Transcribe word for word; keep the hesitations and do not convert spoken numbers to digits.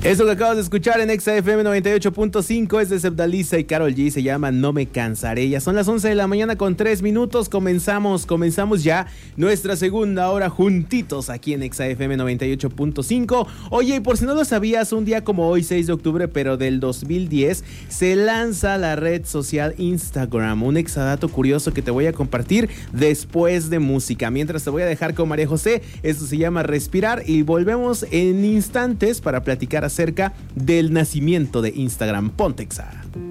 Eso que acabas de escuchar en Exa F M noventa y ocho punto cinco es de Sebdalisa y Karol G, se llama No Me Cansaré. Ya son las once de la mañana con tres minutos, comenzamos, comenzamos ya nuestra segunda hora juntitos aquí en Exa F M noventa y ocho punto cinco. Oye, y por si no lo sabías, un día como hoy, seis de octubre, pero del dos mil diez, se lanza la red social Instagram, un exadato curioso que te voy a compartir después de música. Mientras te voy a dejar con María José, esto se llama Respirar y volvemos en instantes para platicar acerca del nacimiento de Instagram. Ponte Exa.